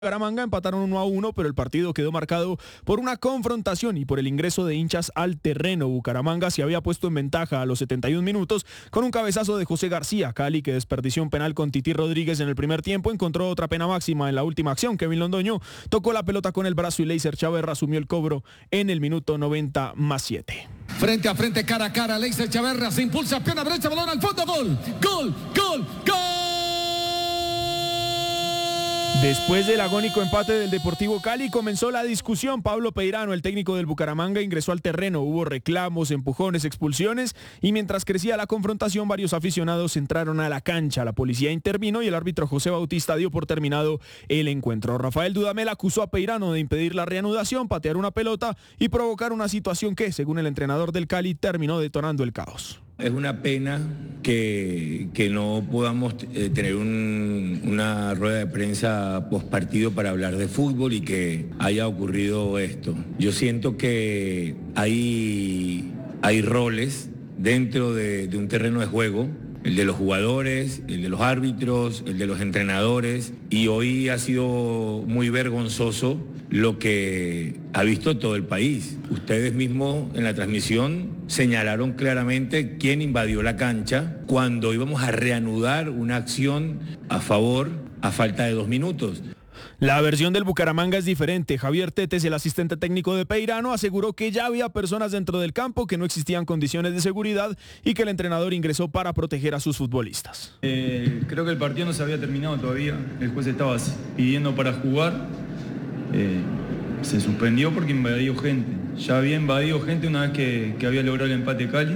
Bucaramanga empataron 1-1, pero el partido quedó marcado por una confrontación y por el ingreso de hinchas al terreno. Bucaramanga se había puesto en ventaja a los 71 minutos con un cabezazo de José García. Cali, que desperdició un penal con Tití Rodríguez en el primer tiempo, encontró otra pena máxima en la última acción. Kevin Londoño tocó la pelota con el brazo y Leiser Chaverra asumió el cobro en el minuto 90+7. Frente a frente, cara a cara, Leiser Chaverra se impulsa, pierna derecha, balón al fondo, gol, gol, gol, gol. Después del agónico empate del Deportivo Cali comenzó la discusión. Pablo Peirano, el técnico del Bucaramanga, ingresó al terreno. Hubo reclamos, empujones, expulsiones y mientras crecía la confrontación varios aficionados entraron a la cancha. La policía intervino y el árbitro José Bautista dio por terminado el encuentro. Rafael Dudamel acusó a Peirano de impedir la reanudación, patear una pelota y provocar una situación que, según el entrenador del Cali, terminó detonando el caos. Es una pena que no podamos tener una rueda de prensa postpartido para hablar de fútbol y que haya ocurrido esto. Yo siento que hay roles dentro de un terreno de juego, el de los jugadores, el de los árbitros, el de los entrenadores, y hoy ha sido muy vergonzoso lo que ha visto todo el país. Ustedes mismos en la transmisión señalaron claramente quién invadió la cancha cuando íbamos a reanudar una acción a favor a falta de 2 minutos. La versión del Bucaramanga es diferente. Javier Tetes, el asistente técnico de Peirano, aseguró que ya había personas dentro del campo, que no existían condiciones de seguridad y que el entrenador ingresó para proteger a sus futbolistas. Creo que el partido no se había terminado todavía. El juez estaba pidiendo para jugar. Se suspendió porque invadió gente. Ya había invadido gente una vez que había logrado el empate Cali.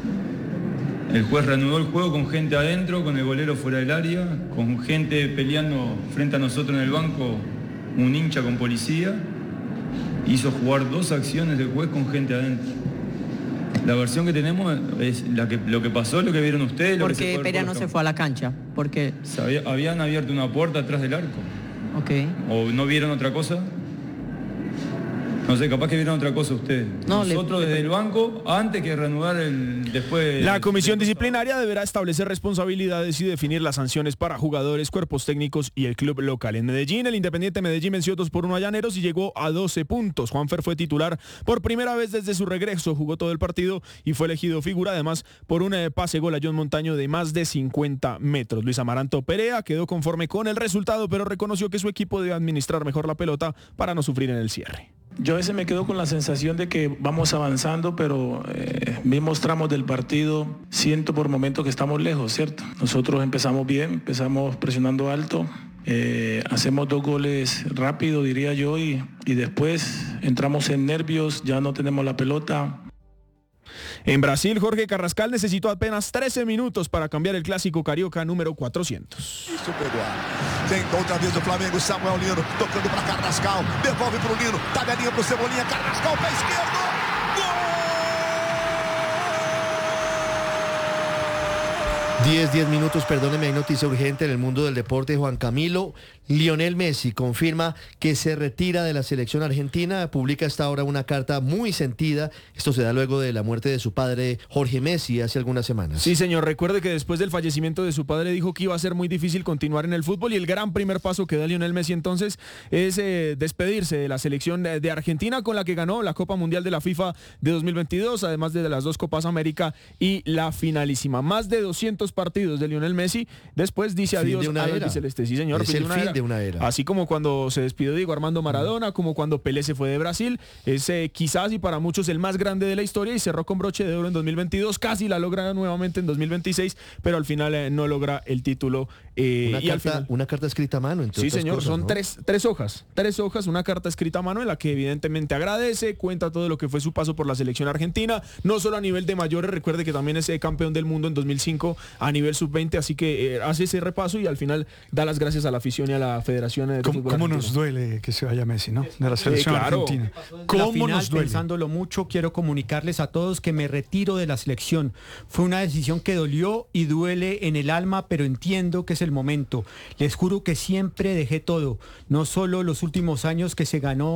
El juez reanudó el juego con gente adentro, con el golero fuera del área, con gente peleando frente a nosotros en el banco, un hincha con policía. Hizo jugar 2 acciones del juez con gente adentro. La versión que tenemos es lo que pasó, lo que vieron ustedes. ¿Por qué Peirano se fue a la cancha? Porque habían abierto una puerta atrás del arco. Okay. ¿O no vieron otra cosa? No sé, capaz que vieron otra cosa ustedes. No, nosotros desde el banco, antes que reanudar después... La comisión disciplinaria deberá establecer responsabilidades y definir las sanciones para jugadores, cuerpos técnicos y el club local. En Medellín, el Independiente Medellín venció 2-1 a Llaneros y llegó a 12 puntos. Juanfer fue titular por primera vez desde su regreso, jugó todo el partido y fue elegido figura, además por un pase gol a John Montaño de más de 50 metros. Luis Amaranto Perea quedó conforme con el resultado, pero reconoció que su equipo debe administrar mejor la pelota para no sufrir en el cierre. Yo a veces me quedo con la sensación de que vamos avanzando, pero vimos tramos del partido, siento por momentos que estamos lejos, ¿cierto? Nosotros empezamos bien, empezamos presionando alto, hacemos 2 goles rápido, diría yo, y después entramos en nervios, ya no tenemos la pelota. En Brasil, Jorge Carrascal necesitó apenas 13 minutos para cambiar el clásico carioca número 400. Tenta outra vez o Flamengo, Samuel Lino tocando para Carrascal, devolve para o Lino, tabelinha para o Cebolinha, Carrascal, pé esquerdo. 10 minutos, perdóneme, hay noticia urgente en el mundo del deporte. Juan Camilo, Lionel Messi confirma que se retira de la selección argentina, publica hasta ahora una carta muy sentida. Esto se da luego de la muerte de su padre Jorge Messi hace algunas semanas. Sí, señor, recuerde que después del fallecimiento de su padre dijo que iba a ser muy difícil continuar en el fútbol y el gran primer paso que da Lionel Messi entonces es despedirse de la selección de Argentina, con la que ganó la Copa Mundial de la FIFA de 2022, además de las 2 Copas América y la finalísima. Más de 200 partidos de Lionel Messi, después dice adiós al albiceleste. Sí, señor, es el fin de una era. Así como cuando se despidió Diego Armando Maradona, como cuando Pelé se fue de Brasil, es quizás y para muchos el más grande de la historia y cerró con broche de oro en 2022, casi la logra nuevamente en 2026, pero al final no logra el título. Una carta escrita a mano, entonces. Sí, señor, cosas, son ¿no? tres hojas, una carta escrita a mano en la que evidentemente agradece, cuenta todo lo que fue su paso por la selección argentina, no solo a nivel de mayores, recuerde que también es campeón del mundo en 2005 a nivel sub-20, así que hace ese repaso y al final da las gracias a la afición y a la Federación de Fútbol. ¿Cómo nos duele que se vaya Messi, no? De la selección argentina. ¿Cómo nos duele? Pensándolo mucho, quiero comunicarles a todos que me retiro de la selección. Fue una decisión que dolió y duele en el alma, pero entiendo que es el momento. Les juro que siempre dejé todo, no solo los últimos años que se ganó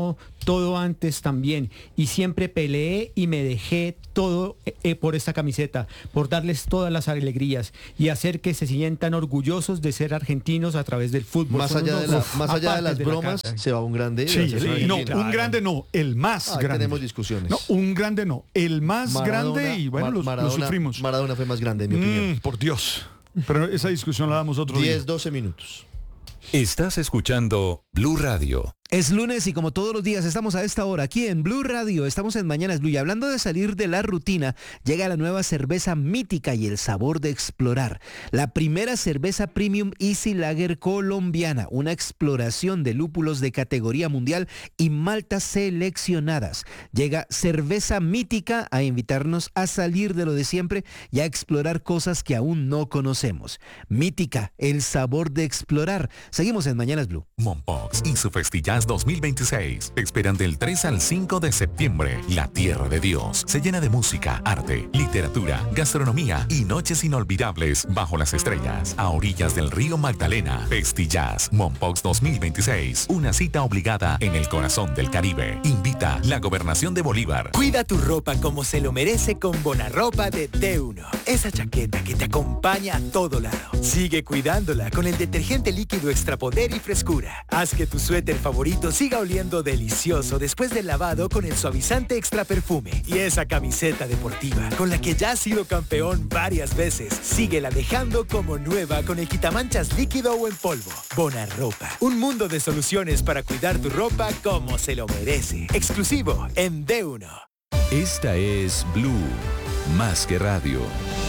todo antes también, y siempre peleé y me dejé todo por esta camiseta, por darles todas las alegrías y hacer que se sientan orgullosos de ser argentinos a través del fútbol. Más allá de las bromas, se va un grande. No, claro. Un grande no, el más grande. Tenemos discusiones. No, un grande no, el más grande, y bueno, lo sufrimos. Maradona fue más grande, en mi opinión. Por Dios. Pero esa discusión la damos otro día. 10-12 minutos. Estás escuchando Blue Radio. Es lunes y como todos los días estamos a esta hora aquí en Blue Radio, estamos en Mañanas Blue y hablando de salir de la rutina, llega la nueva cerveza Mítica y el sabor de explorar. La primera cerveza premium Easy Lager colombiana, una exploración de lúpulos de categoría mundial y maltas seleccionadas. Llega Cerveza Mítica a invitarnos a salir de lo de siempre y a explorar cosas que aún no conocemos. Mítica, el sabor de explorar. Seguimos en Mañanas Blue. Mompox y su Festillas 2026 te esperan del 3 al 5 de septiembre. La Tierra de Dios se llena de música, arte, literatura, gastronomía y noches inolvidables bajo las estrellas a orillas del río Magdalena. Festillas Mompox 2026, una cita obligada en el corazón del Caribe. Invita la Gobernación de Bolívar. Cuida tu ropa como se lo merece con Bonarropa de D1. Esa chaqueta que te acompaña a todo lado. Sigue cuidándola con el detergente líquido Extra Poder y Frescura. Haz que tu suéter favorito siga oliendo delicioso después del lavado con el suavizante Extra Perfume. Y esa camiseta deportiva con la que ya has sido campeón varias veces, síguela dejando como nueva con el quitamanchas líquido o en polvo. Bonarropa, un mundo de soluciones para cuidar tu ropa como se lo merece. Exclusivo en D1. Esta es Blue, más que radio.